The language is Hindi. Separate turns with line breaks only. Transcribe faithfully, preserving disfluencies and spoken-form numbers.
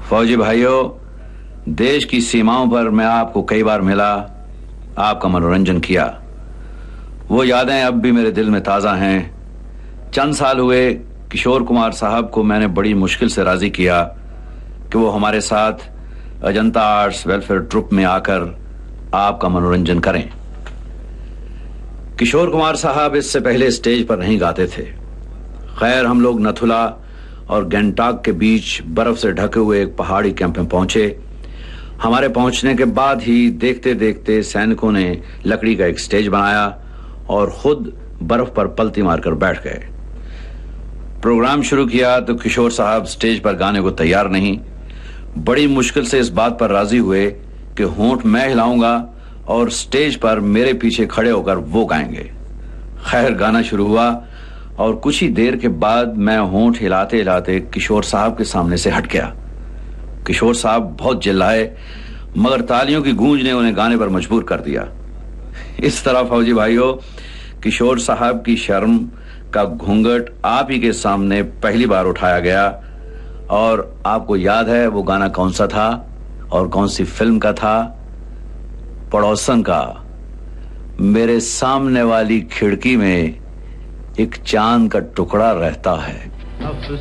फौजी भाइयों, देश की सीमाओं पर मैं आपको कई बार मिला, आपका मनोरंजन किया। वो यादें अब भी मेरे दिल में ताज़ा हैं। चंद साल हुए किशोर कुमार साहब को मैंने बड़ी मुश्किल से राजी किया कि वो हमारे साथ अजंता आर्ट्स वेलफेयर ट्रुप में आकर आपका मनोरंजन करें। किशोर कुमार साहब इससे पहले स्टेज पर नहीं गाते थे। खैर, हम लोग नथुला और गैंगटॉक के बीच बर्फ से ढके हुए एक पहाड़ी कैंप में पहुंचे। हमारे पहुंचने के बाद ही देखते देखते सैनिकों ने लकड़ी का एक स्टेज बनाया और खुद बर्फ पर पलती मारकर बैठ गए। प्रोग्राम शुरू किया तो किशोर साहब स्टेज पर गाने को तैयार नहीं। बड़ी मुश्किल से इस बात पर राजी हुए कि होंठ मैं हिलाऊंगा और स्टेज पर मेरे पीछे खड़े होकर वो गाएंगे। खैर, गाना शुरू हुआ और कुछ ही देर के बाद मैं होंठ हिलाते हिलाते किशोर साहब के सामने से हट गया। किशोर साहब बहुत चिल्लाए, मगर तालियों की गूंज ने उन्हें गाने पर मजबूर कर दिया। इस तरह फौजी भाइयों, किशोर साहब की शर्म का घूंघट आप ही के सामने पहली बार उठाया गया। और आपको याद है वो गाना कौन सा था और कौन सी फिल्म का था? पड़ोसन का मेरे सामने वाली खिड़की में एक चांद का टुकड़ा रहता है।